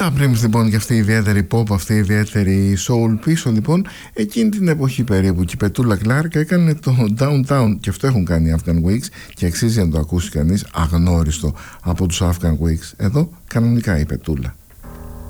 Supremes λοιπόν, και αυτή η ιδιαίτερη pop, αυτή η ιδιαίτερη soul. Πίσω λοιπόν εκείνη την εποχή περίπου και η Πετούλα Κλάρκ έκανε το Downtown, και αυτό έχουν κάνει οι Afghan Wigs και αξίζει να το ακούσει κανείς, αγνώριστο από τους Afghan Wigs. Εδώ κανονικά η Πετούλα.